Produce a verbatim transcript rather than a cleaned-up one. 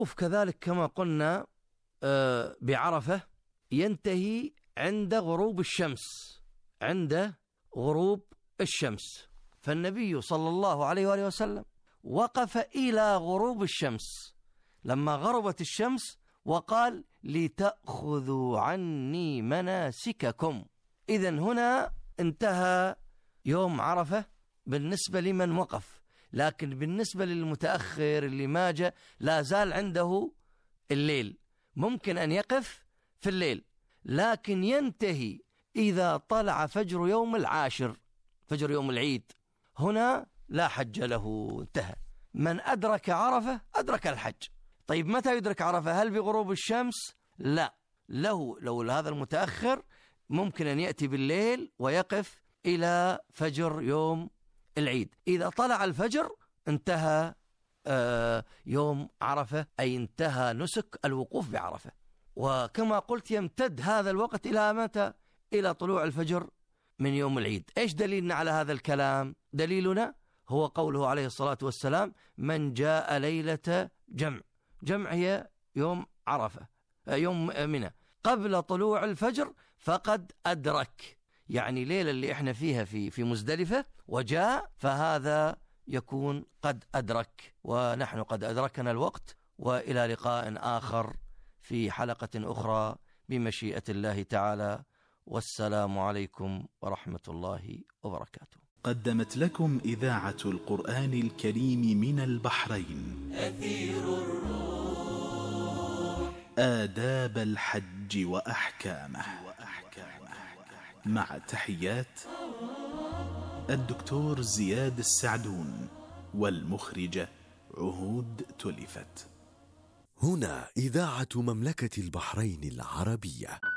الوقوف كذلك كما قلنا بعرفة ينتهي عند غروب الشمس، عند غروب الشمس. فالنبي صلى الله عليه وآله وسلم وقف إلى غروب الشمس لما غربت الشمس وقال لتأخذوا عني مناسككم. إذن هنا انتهى يوم عرفة بالنسبة لمن وقف، لكن بالنسبة للمتأخر اللي ما جاء لا زال عنده الليل، ممكن أن يقف في الليل، لكن ينتهي إذا طلع فجر يوم العاشر، فجر يوم العيد، هنا لا حج له، انتهى. من أدرك عرفة أدرك الحج. طيب متى يدرك عرفة؟ هل بغروب الشمس؟ لا، له لو هذا المتأخر ممكن أن يأتي بالليل ويقف إلى فجر يوم العيد. إذا طلع الفجر انتهى آه يوم عرفة، أي انتهى نسك الوقوف بعرفة. وكما قلت يمتد هذا الوقت إلى متى؟ إلى طلوع الفجر من يوم العيد. إيش دليلنا على هذا الكلام؟ دليلنا هو قوله عليه الصلاة والسلام: من جاء ليلة جمع. جمع هي يوم عرفة، يوم منى، قبل طلوع الفجر فقد أدرك، يعني ليلة اللي احنا فيها في في مزدلفة وجاء، فهذا يكون قد أدرك، ونحن قد أدركنا الوقت. وإلى لقاء آخر في حلقة أخرى بمشيئة الله تعالى، والسلام عليكم ورحمة الله وبركاته. قدمت لكم إذاعة القرآن الكريم من البحرين أثير الروح آداب الحج وأحكامه، مع تحيات الدكتور زياد السعدون والمخرجة عهود تلفت. هنا إذاعة مملكة البحرين العربية.